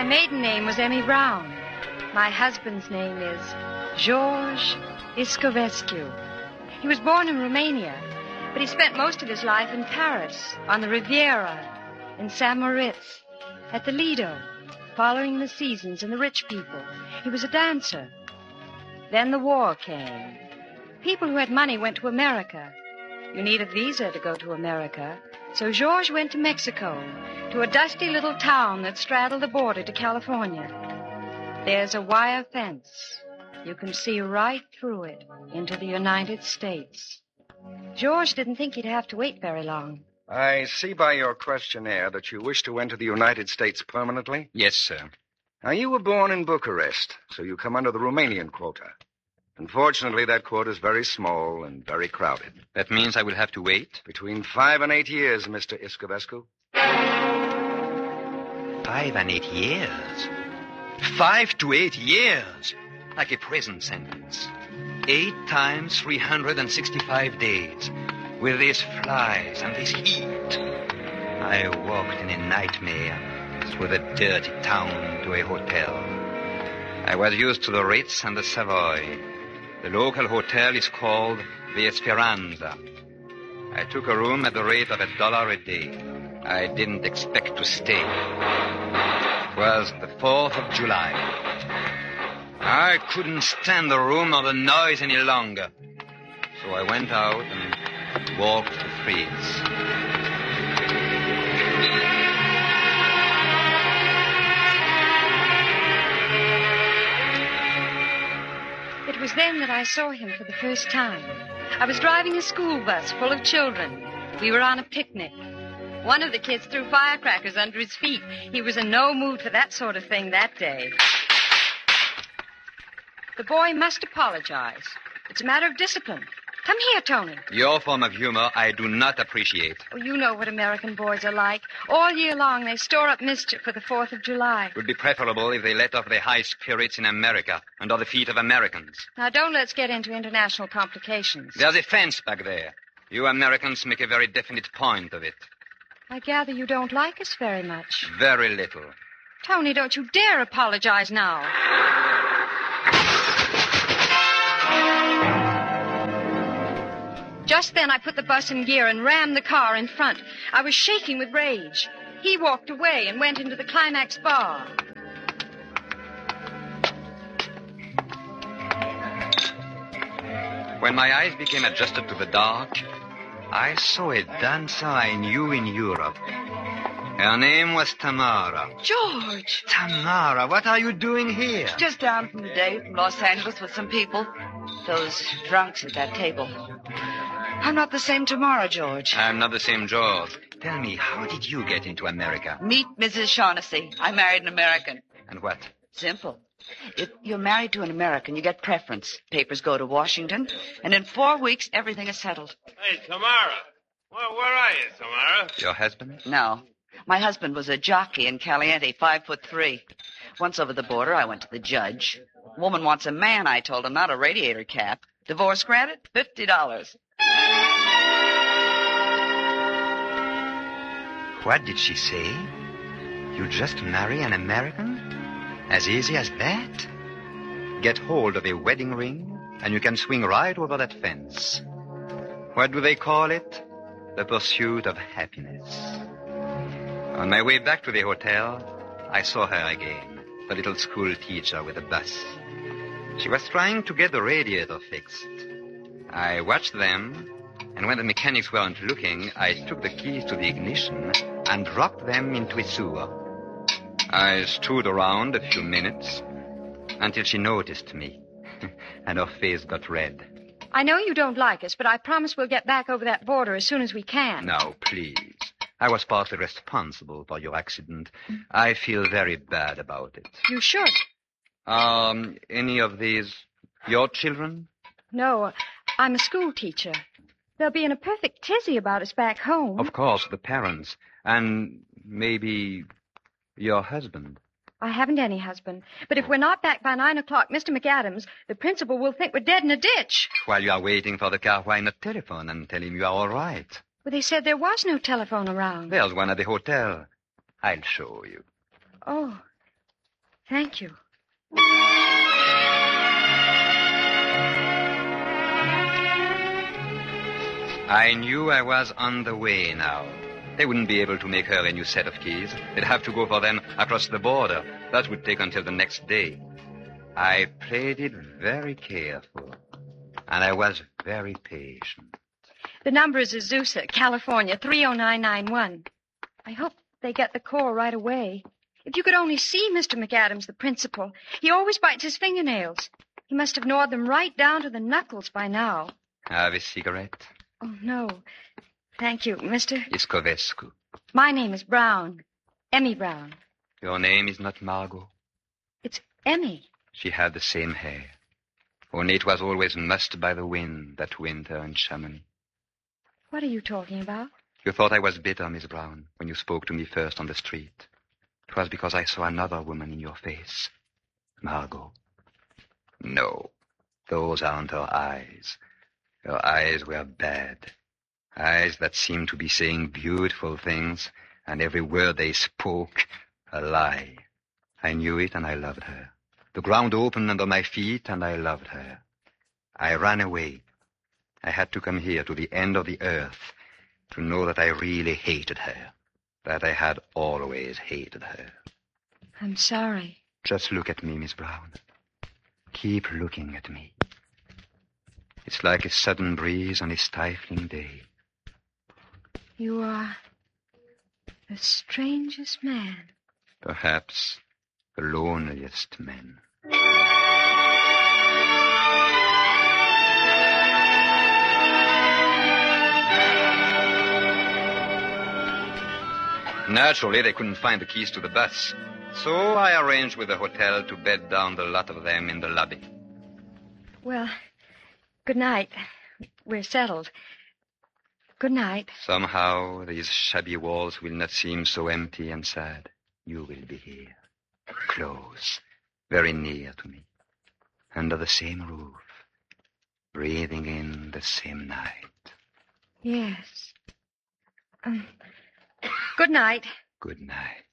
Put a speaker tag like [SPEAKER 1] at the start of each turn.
[SPEAKER 1] My maiden name was Emmy Brown. My husband's name is George Iscovescu. He was born in Romania, but he spent most of his life in Paris, on the Riviera, in St. Moritz, at the Lido, following the seasons and the rich people. He was a dancer. Then the war came. People who had money went to America. You need a visa to go to America. So George went to Mexico, to a dusty little town that straddled the border to California. There's a wire fence. You can see right through it into the United States. George didn't think he'd have to wait very long.
[SPEAKER 2] I see by your questionnaire that you wish to enter the United States permanently.
[SPEAKER 3] Yes, sir.
[SPEAKER 2] Now, you were born in Bucharest, so you come under the Romanian quota. Unfortunately, that quota is very small and very crowded.
[SPEAKER 3] That means I will have to wait?
[SPEAKER 2] Between 5 and 8 years, Mr. Iscovescu.
[SPEAKER 3] 5 and 8 years? 5 to 8 years? Like a prison sentence. 8 times 365 days. With these flies and this heat. I walked in a nightmare through the dirty town to a hotel. I was used to the Ritz and the Savoy. The local hotel is called the Esperanza. I took a room at the rate of $1 a day. I didn't expect to stay. It was the 4th of July. I couldn't stand the room or the noise any longer. So I went out and walked the streets.
[SPEAKER 1] It was then that I saw him for the first time. I was driving a school bus full of children. We were on a picnic. One of the kids threw firecrackers under his feet. He was in no mood for that sort of thing that day. The boy must apologize. It's a matter of discipline. Come here, Tony.
[SPEAKER 3] Your form of humor I do not appreciate.
[SPEAKER 1] Oh, you know what American boys are like. All year long, they store up mischief for the 4th of July.
[SPEAKER 3] It would be preferable if they let off their high spirits in America, under the feet of Americans.
[SPEAKER 1] Now, don't let's get into international complications.
[SPEAKER 3] There's a fence back there. You Americans make a very definite point of it.
[SPEAKER 1] I gather you don't like us very much.
[SPEAKER 3] Very little.
[SPEAKER 1] Tony, don't you dare apologize now. Just then, I put the bus in gear and rammed the car in front. I was shaking with rage. He walked away and went into the Climax bar.
[SPEAKER 3] When my eyes became adjusted to the dark, I saw a dancer I knew in Europe. Her name was Tamara.
[SPEAKER 4] George!
[SPEAKER 3] Tamara, what are you doing here?
[SPEAKER 4] Just down from the day from Los Angeles with some people. Those drunks at that table. I'm not the same Tamara, George.
[SPEAKER 3] I'm not the same George. Tell me, how did you get into America?
[SPEAKER 4] Meet Mrs. Shaughnessy. I married an American.
[SPEAKER 3] And what?
[SPEAKER 4] Simple. If you're married to an American, you get preference. Papers go to Washington, and in 4 weeks, everything is settled.
[SPEAKER 5] Hey, Tamara. Well, where are you, Tamara?
[SPEAKER 3] Your husband?
[SPEAKER 4] No. My husband was a jockey in Caliente, 5'3". Once over the border, I went to the judge. Woman wants a man, I told him, not a radiator cap. Divorce granted? $50.
[SPEAKER 3] What did she say? You just marry an American? As easy as that? Get hold of a wedding ring, and you can swing right over that fence. What do they call it? The pursuit of happiness. On my way back to the hotel, I saw her again, the little school teacher with the bus. She was trying to get the radiator fixed. I watched them, and when the mechanics weren't looking, I took the keys to the ignition and dropped them into a sewer. I stood around a few minutes until she noticed me, and her face got red.
[SPEAKER 1] I know you don't like us, but I promise we'll get back over that border as soon as we can.
[SPEAKER 3] Now, please. I was partly responsible for your accident. I feel very bad about it.
[SPEAKER 1] You should.
[SPEAKER 3] Any of these your children?
[SPEAKER 1] No, I'm a school teacher. They'll be in a perfect tizzy about us back home.
[SPEAKER 3] Of course, the parents. And maybe your husband.
[SPEAKER 1] I haven't any husband. But if we're not back by 9 o'clock, Mr. McAdams, the principal will think we're dead in a ditch.
[SPEAKER 3] While you are waiting for the car, why not telephone and tell him you are all right?
[SPEAKER 1] Well, they said there was no telephone around.
[SPEAKER 3] There's one at the hotel. I'll show you.
[SPEAKER 1] Oh, Thank you.
[SPEAKER 3] I knew I was on the way now. They wouldn't be able to make her a new set of keys. They'd have to go for them across the border. That would take until the next day. I played it very careful, and I was very patient.
[SPEAKER 1] The number is Azusa, California, 30991. I hope they get the call right away. If you could only see Mr. McAdams, the principal. He always bites his fingernails. He must have gnawed them right down to the knuckles by now.
[SPEAKER 3] Have a cigarette?
[SPEAKER 1] Oh, no. Thank you, Mr.
[SPEAKER 3] Iscovescu.
[SPEAKER 1] My name is Brown. Emmy Brown.
[SPEAKER 3] Your name is not Margot?
[SPEAKER 1] It's Emmy.
[SPEAKER 3] She had the same hair. Only it was always mussed by the wind that winter in Chamonix.
[SPEAKER 1] What are you talking about?
[SPEAKER 3] You thought I was bitter, Miss Brown, when you spoke to me first on the street. It was because I saw another woman in your face. Margot. No, those aren't her eyes. Her eyes were bad. Eyes that seemed to be saying beautiful things, and every word they spoke, a lie. I knew it, and I loved her. The ground opened under my feet, and I loved her. I ran away. I had to come here to the end of the earth to know that I really hated her, that I had always hated her.
[SPEAKER 1] I'm sorry.
[SPEAKER 3] Just look at me, Miss Brown. Keep looking at me. It's like a sudden breeze on a stifling day.
[SPEAKER 1] You are the strangest man.
[SPEAKER 3] Perhaps the loneliest man. Naturally, they couldn't find the keys to the bus. So I arranged with the hotel to bed down the lot of them in the lobby.
[SPEAKER 1] Well, good night. We're settled. Good night.
[SPEAKER 3] Somehow, these shabby walls will not seem so empty and sad. You will be here, close, very near to me, under the same roof, breathing in the same night.
[SPEAKER 1] Yes. Good night.
[SPEAKER 3] Good night.